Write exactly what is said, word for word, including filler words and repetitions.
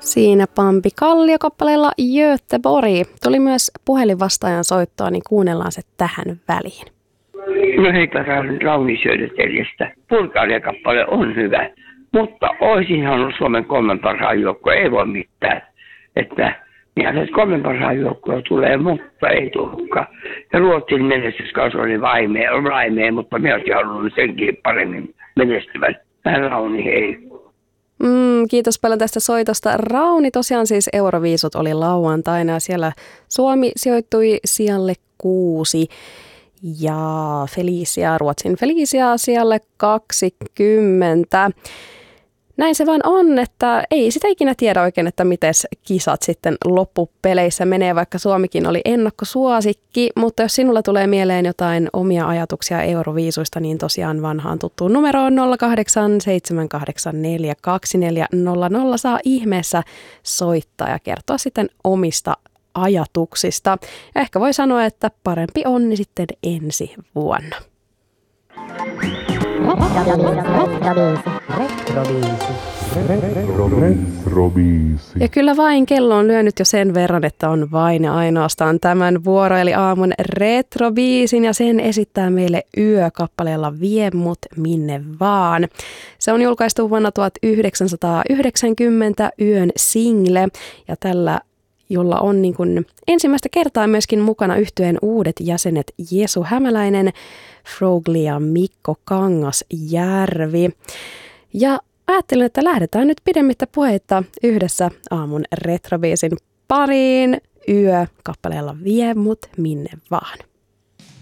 Siinä Pampi Kallio-kappaleella Göteborg. Tuli myös puhelinvastaajan soittoa, niin kuunnellaan se tähän väliin. No heipä Rauni Södertäljestä. Bulgaria-kappale on hyvä, mutta olisin halunnut Suomen kolmen parhaan joukkoa, ei voi mitään. Että niin kolmen parhaan joukkoa tulee, mutta ei tullutkaan. Ja Ruotsin menestyskausi oli vaimea, vaimea, mutta minä olisin halunnut senkin paremmin menestyvän. Vähän Rauni, hei. Mm, kiitos paljon tästä soitosta. Rauni, tosiaan siis Euroviisut oli lauantaina ja siellä Suomi sijoittui sijalle kuusi ja Felicia, Ruotsin Felicia sijalle kaksikymmentä. Näin se vaan on, että ei sitä ikinä tiedä oikein, että miten kisat sitten loppupeleissä menee, vaikka Suomikin oli ennakkosuosikki. Mutta jos sinulla tulee mieleen jotain omia ajatuksia Euroviisuista, niin tosiaan vanhaan tuttuun numeroon nolla kahdeksan seitsemän kahdeksan neljä kaksi neljä nolla nolla saa ihmeessä soittaa ja kertoa sitten omista ajatuksista. Ja ehkä voi sanoa, että parempi onni sitten ensi vuonna. Ja kyllä vain kello on lyönyt jo sen verran, että on vain ja ainoastaan tämän vuoro, eli aamun retrobiisin, ja sen esittää meille Yö-kappaleella Vie mut minne vaan. Se on julkaistu vuonna tuhatyhdeksänsataayhdeksänkymmentä Yön single, ja tällä jolla on niin kuin ensimmäistä kertaa myöskin mukana yhtyeen uudet jäsenet Jesu Hämäläinen, Frogli ja Mikko Kangasjärvi. Ja ajattelin, että lähdetään nyt pidemmittä puheitta yhdessä aamun retrobiisin pariin. Yö kappaleella Vie mut minne vaan.